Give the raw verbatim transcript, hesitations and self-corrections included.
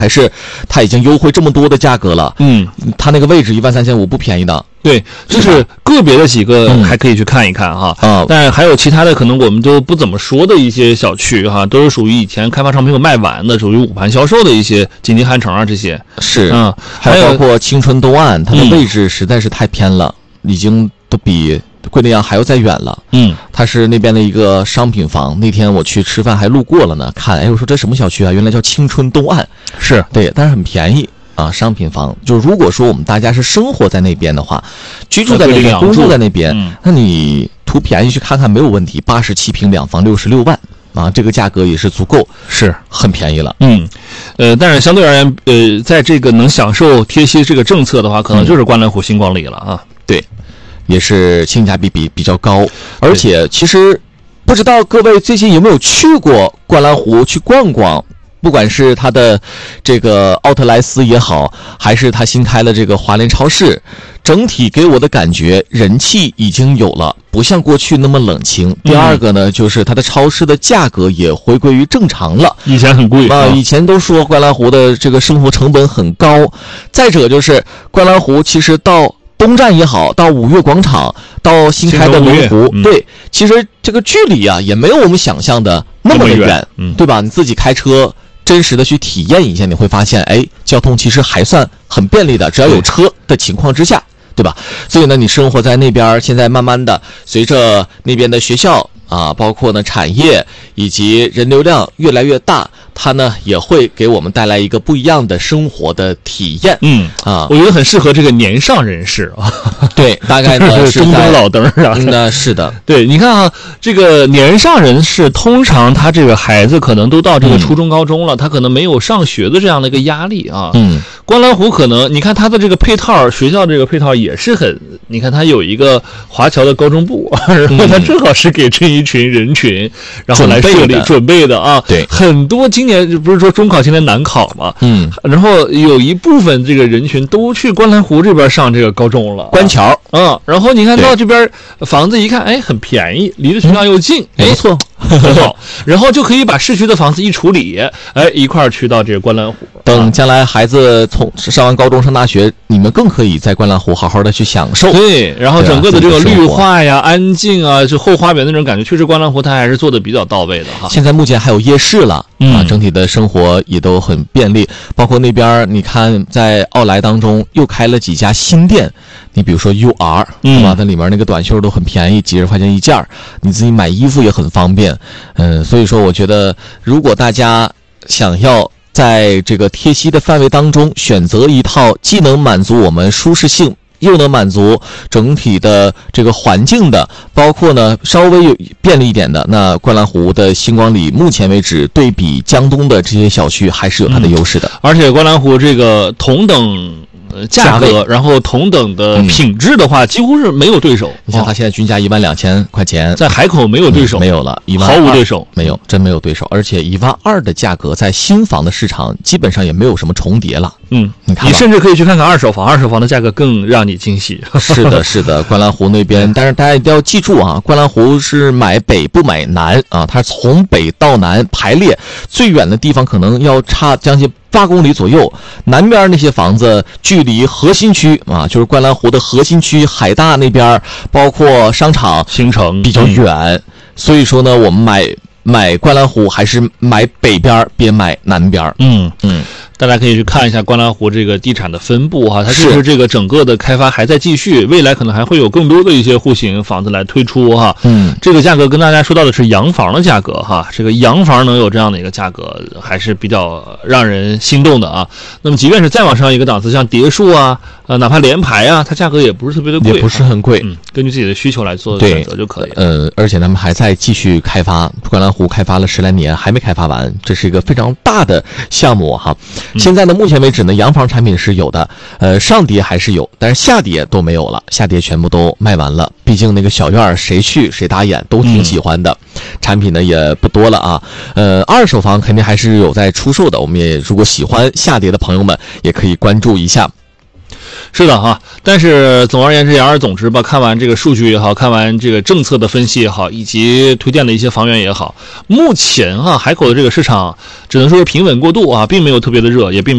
还是它已经优惠这么多的价格了？ 嗯， 它那个位置一万三千五不便宜的。 对，就是个别的几个还可以去看一看哈， 啊、嗯， 但还有其他的可能我们都不怎么说的一些小区哈，都是属于以前开发商没有卖完的，属于午盘销售的一些锦地汉城啊这些。 是， 嗯， 还有包括青春东岸，它的位置实在是太偏了，嗯、已经都比桂林洋还要再远了。 嗯， 它是那边的一个商品房，那天我去吃饭还路过了呢，看，哎，我说这什么小区啊？原来叫青春东岸。 是对，但是很便宜。啊，商品房，就如果说我们大家是生活在那边的话，居住在那边，工作在那边， 嗯、 那你图便宜去看看没有问题。八十七平两房，六十六万啊，这个价格也是足够， 是很便宜了。 嗯，呃，但是相对而言，呃，在这个能享受贴息这个政策的话，可能就是观澜湖、星光里了啊。 对，也是性价比比比较高，而且其实不知道各位最近有没有去过观澜湖去逛逛。不管是它的这个奥特莱斯也好，还是它新开的这个华联超市，整体给我的感觉人气已经有了，不像过去那么冷清。第二个呢，就是它的超市的价格也回归于正常了， 以前很贵啊，以前都说观澜湖的这个生活成本很高。再者就是观澜湖其实到东站也好，到五月广场，到新开的龙湖， 嗯、 对，其实这个距离啊也没有我们想象的那么的远， 嗯， 对吧？你自己开车真实的去体验一下，你会发现，哎，交通其实还算很便利的，只要有车的情况之下，对吧？所以呢，你生活在那边，现在慢慢的随着那边的学校啊，包括呢产业以及人流量越来越大，它呢也会给我们带来一个不一样的生活的体验。 嗯啊，我觉得很适合这个年上人士啊。 对，大概呢是中灯老灯啊。 那是的， 对，你看啊，这个年上人士通常他这个孩子可能都到这个初中高中了，嗯、他可能没有上学的这样的一个压力啊。 嗯， 观澜湖可能你看他的这个配套，学校这个配套也是很，你看他有一个华侨的高中部，然后他正好是给这一群人群，然后来设立准备的啊。 对， 很多今年不是说中考现在难考嘛， 嗯， 然后有一部分这个人群都去观澜湖这边上这个高中了， 观桥， 嗯，然后你看到这边房子一看，哎，很便宜，离着学校又近， 嗯、没错， 很好，然后就可以把市区的房子一处理，哎，一块儿去到这个观澜湖。 等将来孩子从上完高中上大学，你们更可以在观澜湖好好的去享受。 对，然后整个的这个绿化呀、安静啊，就后花园那种感觉，确实观澜湖它还是做的比较到位的哈。 现在目前还有夜市了， 嗯、 啊，整体的生活也都很便利，包括那边你看在奥莱当中又开了几家新店，你比如说 U R， 对吧？它里面那个短袖都很便宜，几十块钱一件，你自己买衣服也很方便。嗯，所以说我觉得如果大家想要在这个贴息的范围当中选择一套既能满足我们舒适性又能满足整体的这个环境的，包括呢稍微有便利一点的，那观澜湖的星光里目前为止对比江东的这些小区还是有它的优势的、嗯、 而且观澜湖这个同等价格，然后同等的品质的话，嗯、几乎是没有对手。 你像它现在均价一万两千块钱， 在海口没有对手， 嗯、没有了，一万毫无对手， 没有，真没有对手。而且一万二的价格，在新房的市场基本上也没有什么重叠了。 嗯， 你看， 你甚至可以去看看二手房，二手房的价格更让你惊喜。 是的，是的，观澜湖那边，但是大家一定要记住啊，观澜湖是买北不买南啊，它从北到南排列，最远的地方可能要差将近八公里左右，南边那些房子距离核心区啊，就是观澜湖的核心区海大那边，包括商场、 新城比较远，嗯、所以说呢，我们买买观澜湖还是买北边，别买南边。 嗯嗯。 大家可以去看一下观澜湖这个地产的分布哈，它其实这个整个的开发还在继续，未来可能还会有更多的一些户型房子来推出哈。 嗯， 这个价格跟大家说到的是洋房的价格哈，这个洋房能有这样的一个价格，还是比较让人心动的啊。那么即便是再往上一个档次，像别墅啊，呃，哪怕联排啊，它价格也不是特别的贵， 也不是很贵， 嗯，根据自己的需求来做选择就可以了。 呃，而且他们还在继续开发，观澜湖开发了十来年，还没开发完，这是一个非常大的项目哈。嗯、现在呢，目前为止呢，洋房产品是有的，呃，上叠还是有，但是下叠都没有了，下叠全部都卖完了。毕竟那个小院谁去谁打眼都挺喜欢的，嗯、产品呢也不多了啊。呃，二手房肯定还是有在出售的，我们也如果喜欢下叠的朋友们也可以关注一下。 是的哈，但是总而言之言而总之吧，看完这个数据也好，看完这个政策的分析也好，以及推荐的一些房源也好，目前哈海口的这个市场只能说是平稳过渡啊，并没有特别的热，也并没有